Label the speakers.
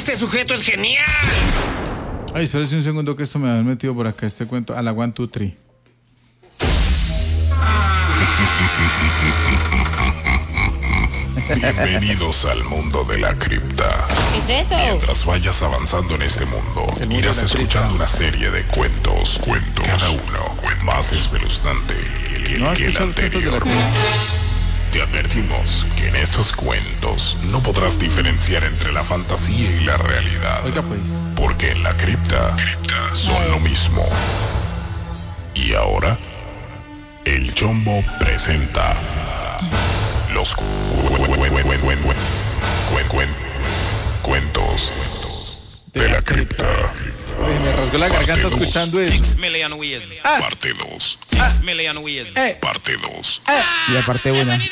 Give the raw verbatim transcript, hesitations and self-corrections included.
Speaker 1: Este sujeto es genial.
Speaker 2: Ay, espérese un segundo que esto me había metido por acá este cuento a la one, two, three.
Speaker 3: Bienvenidos al mundo de la cripta.
Speaker 4: ¿Qué es eso?
Speaker 3: Mientras vayas avanzando en este mundo, irás escuchando una serie de cuentos, cuentos, cada uno más espeluznante que,
Speaker 2: ¿No has
Speaker 3: que el
Speaker 2: escuchado los cuentos de la
Speaker 3: anterior.
Speaker 2: cripta?
Speaker 3: Te advertimos que en estos cuentos no podrás diferenciar entre la fantasía y la realidad.
Speaker 2: Oiga pues.
Speaker 3: Porque en la cripta, son lo mismo. Y ahora, el Chombo presenta los cu- cu- cu- cu- cu- cu- cu- cu- cuentos de la cripta.
Speaker 2: Oye, me rasgó la garganta
Speaker 3: Parte dos.
Speaker 2: escuchando eso.
Speaker 1: Six million ways.
Speaker 3: Parte dos.
Speaker 1: Six million ways.
Speaker 3: Parte dos.
Speaker 5: Y aparte, buena.